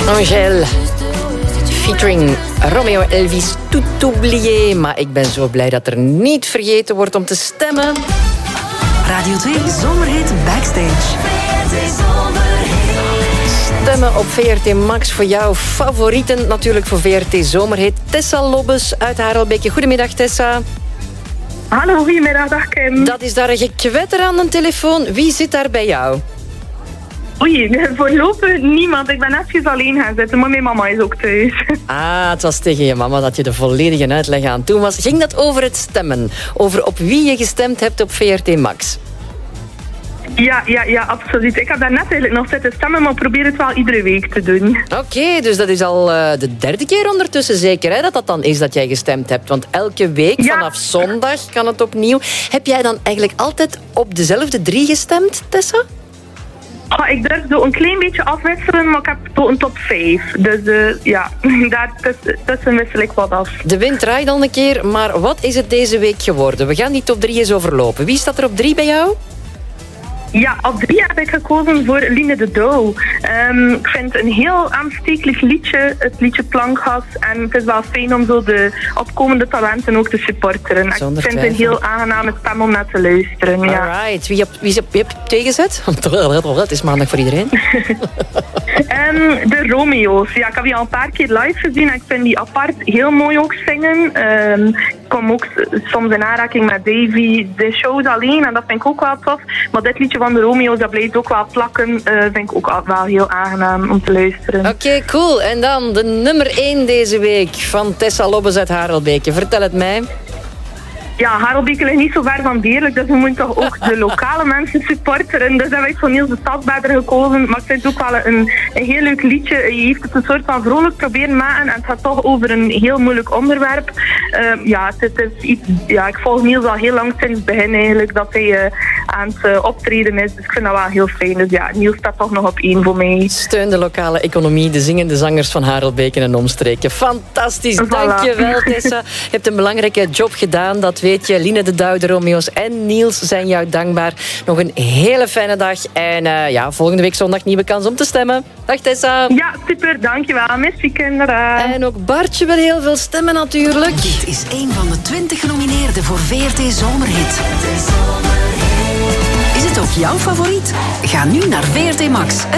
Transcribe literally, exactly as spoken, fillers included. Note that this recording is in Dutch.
Angèle, featuring Romeo Elvis, Tout oublié. Maar ik ben zo blij dat er niet vergeten wordt om te stemmen. Radio twee Zomerhit Backstage. Stemmen op V R T Max voor jouw favorieten. Natuurlijk voor V R T Zomerhit. Tessa Lobbes uit Harelbeke. Goedemiddag, Tessa. Hallo, goedemiddag, dag Kim. Dat is daar een gekwetter aan de telefoon. Wie zit daar bij jou? Oei, voorlopig niemand. Ik ben even alleen gaan zitten, maar mijn mama is ook thuis. Ah, het was tegen je mama dat je de volledige uitleg aan toe was. Ging dat over het stemmen? Over op wie je gestemd hebt op V R T Max? Ja, ja, ja, absoluut. Ik heb daar net eigenlijk nog zitten stemmen, maar ik probeer het wel iedere week te doen. Oké, okay, dus dat is al uh, de derde keer ondertussen zeker, hè, dat dat dan is dat jij gestemd hebt. Want elke week, ja. Vanaf zondag, kan het opnieuw. Heb jij dan eigenlijk altijd op dezelfde drie gestemd, Tessa? Oh, ik durf zo een klein beetje afwisselen, maar ik heb zo een top vijf. Dus uh, ja, daar tussen, tussen wissel ik wat af. De wind draait al een keer, maar wat is het deze week geworden? We gaan die top drie eens overlopen. Wie staat er op drie bij jou? Ja, op drie heb ik gekozen voor Line de Douw. Um, ik vind het een heel aanstekelijk liedje, het liedje Plankgas. En het is wel fijn om zo de opkomende talenten ook te supporteren. Zonder ik vind het een heel aangename stem om naar te luisteren. Ja. Alright, wie heb, wie heb je tegenzet? Het is maandag voor iedereen. um, de Romeo's. Ja, ik heb die al een paar keer live gezien en ik vind die apart heel mooi ook zingen. Um, ik kom ook soms in aanraking met Davy. De shows alleen en dat vind ik ook wel tof. Maar dit liedje van de Romeo's, dat blijft ook wel plakken. Uh, vind ik ook wel heel aangenaam om te luisteren. Oké, okay, cool. En dan de nummer één deze week van Tessa Lobbes uit Harelbeke. Vertel het mij. Ja, Harelbeke ligt niet zo ver van Deerlijk, dus we moeten toch ook de lokale mensen supporteren. Dus heb ik voor Niels de Stadsbader gekozen. Maar ik vind het ook wel een, een heel leuk liedje. Je heeft het een soort van vrolijk proberen maken en het gaat toch over een heel moeilijk onderwerp. Uh, ja, het is iets, ja, ik volg Niels al heel lang sinds het begin eigenlijk, dat hij uh, aan het uh, optreden is. Dus ik vind dat wel heel fijn. Dus ja, Niels staat toch nog op één voor mij. Steun de lokale economie, de zingende zangers van Harelbeke en omstreken. Fantastisch, voilà. Dankjewel Tessa. Je hebt een belangrijke job gedaan, dat weet je. Line de Douw, de Romeo's en Niels zijn jou dankbaar. Nog een hele fijne dag. En uh, ja, volgende week zondag nieuwe kans om te stemmen. Dag Tessa. Ja, super, dankjewel. Merci kinderen. En ook Bartje wil heel veel stemmen natuurlijk. Dit is een van de twintig genomineerden voor V R T Zomerhit. Is het ook jouw favoriet? Ga nu naar V R T Max.